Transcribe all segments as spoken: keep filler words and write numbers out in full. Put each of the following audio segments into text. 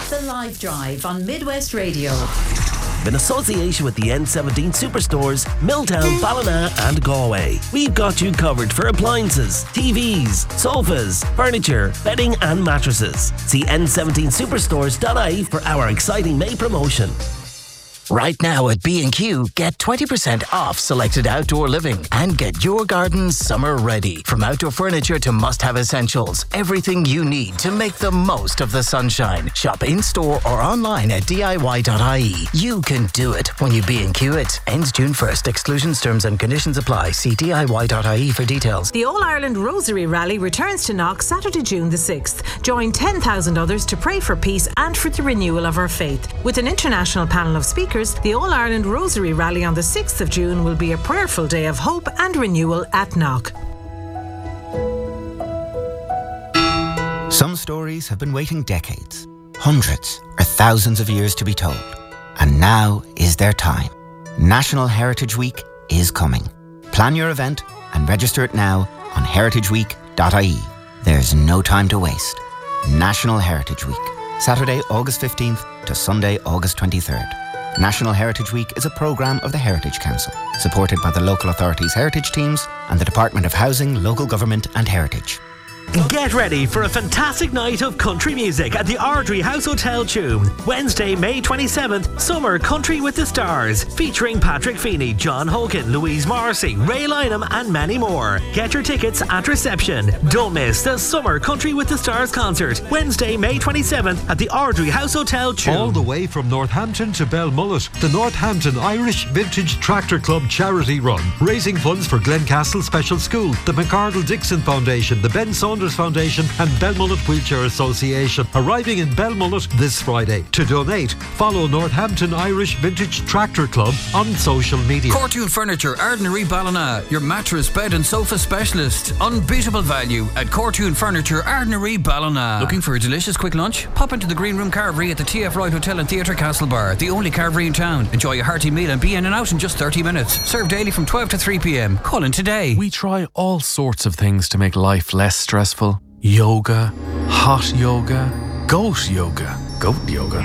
The Live Drive on Midwest Radio. In association with the N seventeen Superstores, Milltown, Ballina and Galway. We've got you covered for appliances, T Vs, sofas, furniture, bedding and mattresses. See N seventeen superstores dot I E for our exciting May promotion. Right now at B and Q, get twenty percent off selected outdoor living and get your garden summer ready. From outdoor furniture to must-have essentials, everything you need to make the most of the sunshine. Shop in-store or online at D I Y dot I E. You can do it when you B and Q it. Ends June first. Exclusions, terms and conditions apply. See D I Y dot I E for details. The All-Ireland Rosary Rally returns to Knock Saturday, June the sixth. Join ten thousand others to pray for peace and for the renewal of our faith. With an international panel of speakers, the All-Ireland Rosary Rally on the sixth of June will be a prayerful day of hope and renewal at Knock. Some stories have been waiting decades, hundreds or thousands of years to be told. And now is their time. National Heritage Week is coming. Plan your event and register it now on heritage week dot I E. There's no time to waste. National Heritage Week, Saturday, August fifteenth to Sunday, August twenty-third. National Heritage Week is a programme of the Heritage Council, supported by the local authorities' heritage teams and the Department of Housing, Local Government and Heritage. Get ready for a fantastic night of country music at the Ardrey House Hotel Tuam. Wednesday, May twenty-seventh, Summer Country with the Stars, featuring Patrick Feeney, John Hogan, Louise Morrissey, Ray Lynham and many more. Get your tickets at reception. Don't miss the Summer Country with the Stars concert, Wednesday, May twenty-seventh at the Ardrey House Hotel Tuam. All the way from Northampton to Belmullet, the Northampton Irish Vintage Tractor Club charity run, raising funds for Glencastle Special School, the McArdle Dixon Foundation, the Ben Saunders Foundation and Belmullet Wheelchair Association. Arriving in Belmullet this Friday. To donate, follow Northampton Irish Vintage Tractor Club on social media. Cortoon Furniture, Ardnary Ballina, your mattress, bed and sofa specialist. Unbeatable value at Cortoon Furniture, Ardnary Ballina. Looking for a delicious quick lunch? Pop into the Green Room Carvery at the T F Wright Hotel and Theatre Castlebar, the only carvery in town. Enjoy a hearty meal and be in and out in just thirty minutes. Served daily from twelve to three p.m. Call in today. We try all sorts of things to make life less stressful. Yoga, hot yoga, goat yoga, goat yoga.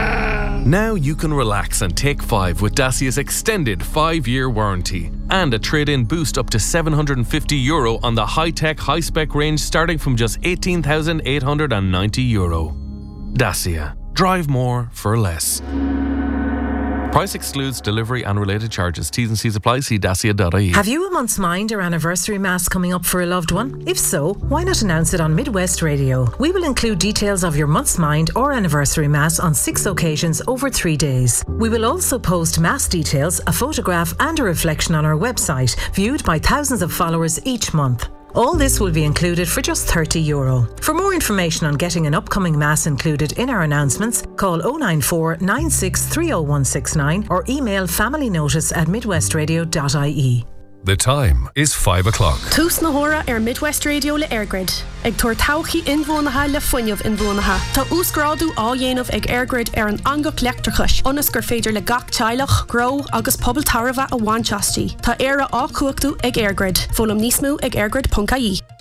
Now you can relax and take five with Dacia's extended five-year warranty and a trade-in boost up to seven hundred fifty euro on the high-tech, high-spec range starting from just eighteen thousand eight hundred ninety euro. Dacia. Drive more for less. Price excludes delivery and related charges. T's and C's apply. See dacia dot I E. Have you a month's mind or anniversary mass coming up for a loved one? If so, why not announce it on Midwest Radio? We will include details of your month's mind or anniversary mass on six occasions over three days. We will also post mass details, a photograph and a reflection on our website, viewed by thousands of followers each month. All this will be included for just thirty euro. For more information on getting an upcoming mass included in our announcements, call oh nine four, nine six three oh one six nine or email familynotice at midwest radio dot I E. The time is five o'clock. Tús na hora ar Midwest Radio le Airgrid. Ag tuair tauchaí inbhuanaithe le fuinneamh inbhuanaithe. Tá úscrádu á dhéanamh ag Airgrid ar an angach leachtrachais. Ionas gur féidir le gach teilech, gro agus pobal tarbha a bhainteastí. Tá éire á cuachtú ag Airgrid. Fólam níos mó ag airgrid dot I E.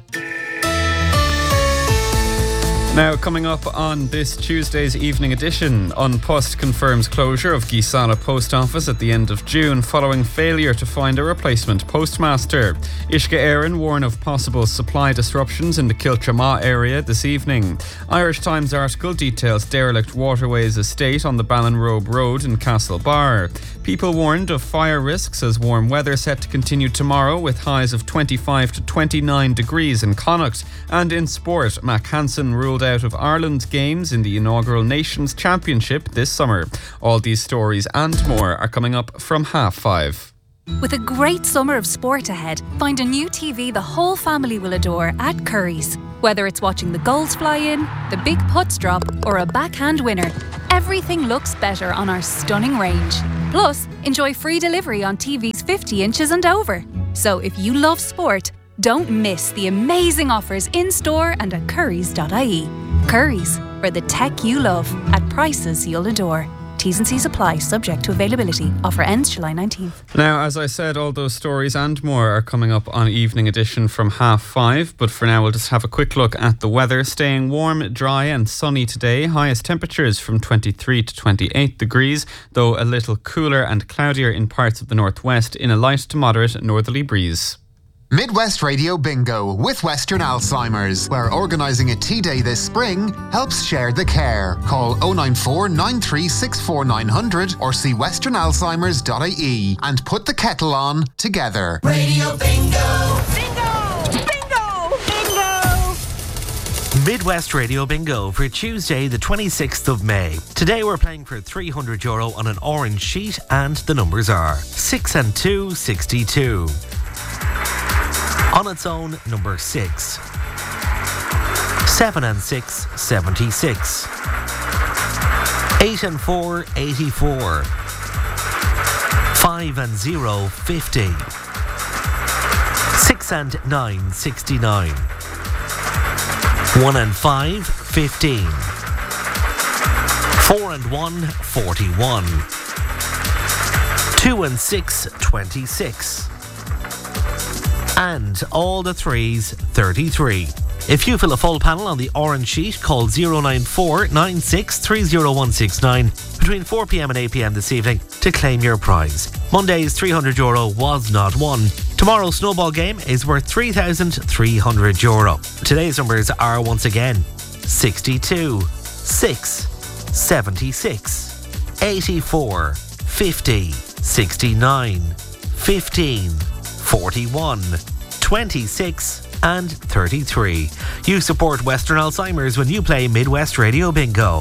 Now, coming up on this Tuesday's evening edition, An Post confirms closure of Gisana Post Office at the end of June following failure to find a replacement postmaster. Uisce Éireann warn of possible supply disruptions in the Kiltramagh area this evening. Irish Times article details derelict waterways estate on the Ballinrobe Road in Castlebar. People warned of fire risks as warm weather set to continue tomorrow with highs of twenty-five to twenty-nine degrees in Connacht. And in sport, Mac Hansen ruled out of Ireland's games in the inaugural Nations Championship this summer. All these stories and more are coming up from half five. With a great summer of sport ahead, find a new T V the whole family will adore at Curry's. Whether it's watching the goals fly in, the big putts drop, or a backhand winner, everything looks better on our stunning range. Plus, enjoy free delivery on T Vs fifty inches and over. So if you love sport, don't miss the amazing offers in-store and at currys dot I E. Currys, for the tech you love, at prices you'll adore. T's and C's apply, subject to availability. Offer ends July nineteenth. Now, as I said, all those stories and more are coming up on Evening Edition from half five. But for now, we'll just have a quick look at the weather. Staying warm, dry and sunny today. Highest temperatures from twenty-three to twenty-eight degrees, though a little cooler and cloudier in parts of the northwest in a light to moderate northerly breeze. Midwest Radio Bingo with Western Alzheimer's, where organising a tea day this spring helps share the care. Call oh nine four, nine three six four, nine hundred or see western alzheimers dot I E and put the kettle on together. Radio Bingo! Bingo! Bingo! Bingo! Midwest Radio Bingo for Tuesday the twenty-sixth of May. Today we're playing for three hundred euro on an orange sheet and the numbers are six and two, sixty-two. On its own, number six. Seven and six, seventy-six. Eight and four, eighty-four. Five and zero, fifty. Six and nine, sixty-nine. One and five, fifteen. Four and one, forty-one. Two and six, twenty-six. And all the threes, thirty-three. If you fill a full panel on the orange sheet, call oh nine four, nine six three oh one six nine between four p.m. and eight p.m. this evening to claim your prize. Monday's three hundred euro was not won. Tomorrow's snowball game is worth three thousand three hundred euro. Today's numbers are once again sixty-two, six, seventy-six, eighty-four, fifty, sixty-nine, fifteen, forty-one, twenty-six and thirty-three. You support Western Alzheimer's when you play Midwest Radio Bingo.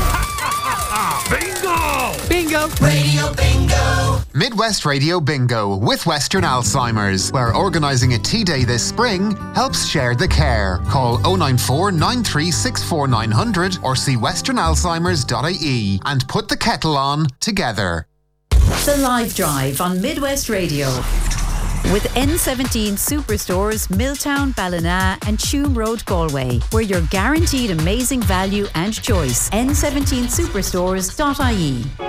Bingo! Bingo! Radio Bingo! Midwest Radio Bingo with Western Alzheimer's, where organising a tea day this spring helps share the care. Call oh nine four, nine three six four, nine hundred or see western alzheimers dot I E and put the kettle on together. The Live Drive on Midwest Radio. With N seventeen Superstores, Milltown, Ballina and Tuam Road, Galway, where you're guaranteed amazing value and choice. N seventeen superstores dot I E.